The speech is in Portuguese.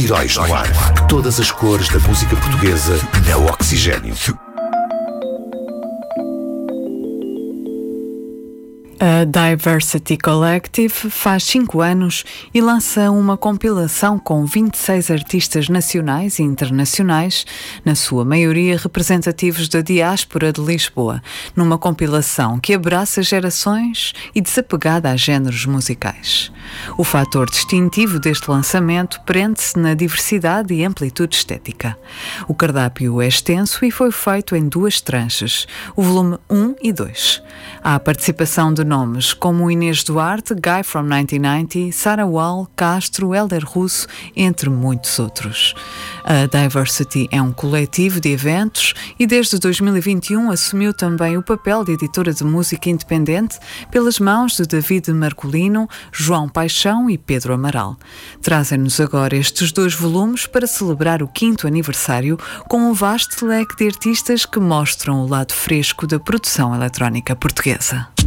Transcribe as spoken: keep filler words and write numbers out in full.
Heróis no Ar. Todas as cores da música portuguesa na Oxigênio. A Diversity Collective faz cinco anos e lança uma compilação com vinte e seis artistas nacionais e internacionais, na sua maioria representativos da diáspora de Lisboa, numa compilação que abraça gerações e desapegada a géneros musicais. O fator distintivo deste lançamento prende-se na diversidade e amplitude estética. O cardápio é extenso e foi feito em duas tranches, o volume um e dois. Há a participação de nomes como Inês Duarte, Guy from nineteen ninety, Sarah Wall, Castro, Hélder Russo, entre muitos outros. A Diversity é um coletivo de eventos e desde dois mil e vinte e um assumiu também o papel de editora de música independente pelas mãos de David Marcolino, João Paixão e Pedro Amaral. Trazem-nos agora estes dois volumes para celebrar o quinto aniversário com um vasto leque de artistas que mostram o lado fresco da produção eletrónica portuguesa.